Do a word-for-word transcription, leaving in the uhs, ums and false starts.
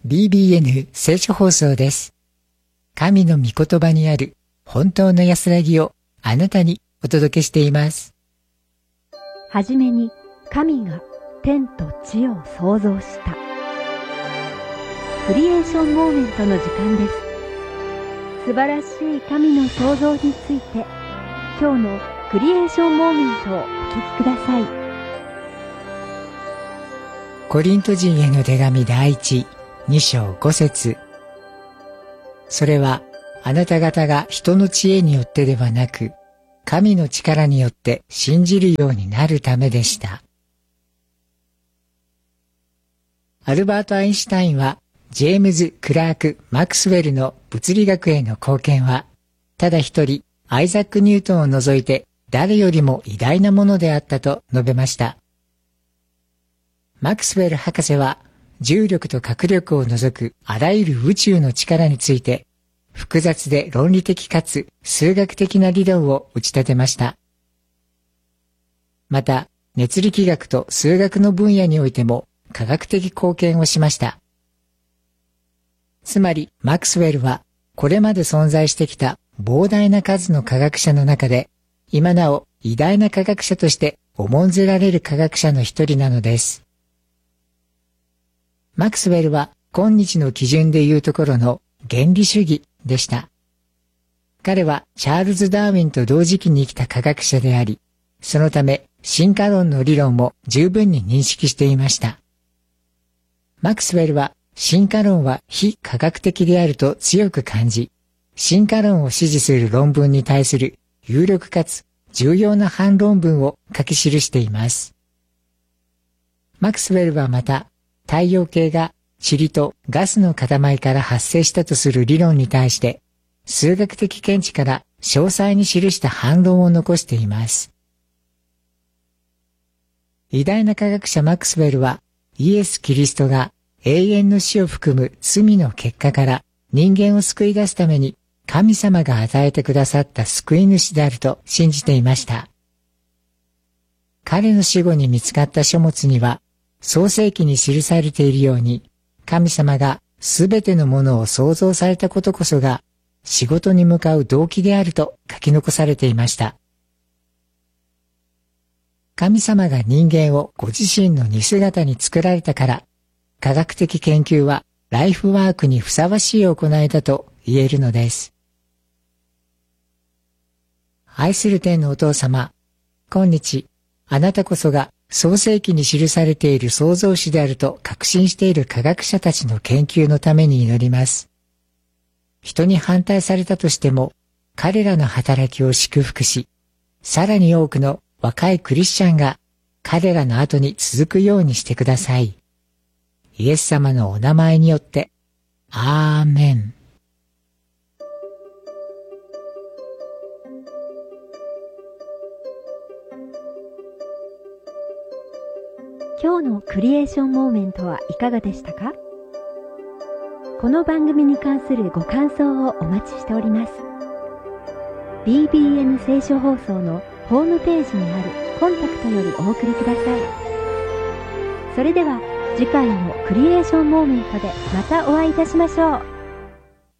ビービーエヌ 聖書放送です。神の御言葉にある本当の安らぎをあなたにお届けしています。 はじめに神が天と地を創造した。クリエーションモーメントの時間です。素晴らしい神の創造について、今日のクリエーションモーメントをお聞きください。 コリント人への手紙第一に章ご節。それはあなた方が人の知恵によってではなく、神の力によって信じるようになるためでした。アルバート・アインシュタインは、ジェームズ・クラーク・マクスウェルの物理学への貢献は、ただ一人、アイザック・ニュートンを除いて誰よりも偉大なものであったと述べました。マクスウェル博士は、重力と拡力を除くあらゆる宇宙の力について、複雑で論理的かつ数学的な理論を打ち立てました。また、熱力学と数学の分野においても科学的貢献をしました。つまり、マクスウェルは、これまで存在してきた膨大な数の科学者の中で、今なお偉大な科学者として重んぜられる科学者の一人なのです。マクスウェルは今日の基準でいうところの原理主義でした。彼はチャールズ・ダーウィンと同時期に生きた科学者であり、そのため進化論の理論も十分に認識していました。マクスウェルは進化論は非科学的であると強く感じ、進化論を支持する論文に対する有力かつ重要な反論文を書き記しています。マクスウェルはまた、太陽系が塵とガスの塊から発生したとする理論に対して、数学的見地から詳細に記した反論を残しています。偉大な科学者マクスウェルは、イエス・キリストが永遠の死を含む罪の結果から人間を救い出すために神様が与えてくださった救い主であると信じていました。彼の死後に見つかった書物には、創世記に記されているように、神様がすべてのものを創造されたことこそが仕事に向かう動機であると書き残されていました。神様が人間をご自身の似姿に作られたから、科学的研究はライフワークにふさわしい行いだと言えるのです。愛する天のお父様、今日、あなたこそが創世記に記されている創造主であると確信している科学者たちの研究のために祈ります。人に反対されたとしても、彼らの働きを祝福し、さらに多くの若いクリスチャンが彼らの後に続くようにしてください。イエス様のお名前によって、アーメン。 今日のクリエーションモーメントはいかがでしたか？この番組に関するご感想をお待ちしております。ビービーエヌ 聖書放送のホームページにあるコンタクトよりお送りください。それでは次回のクリエーションモーメントでまたお会いいたしましょう。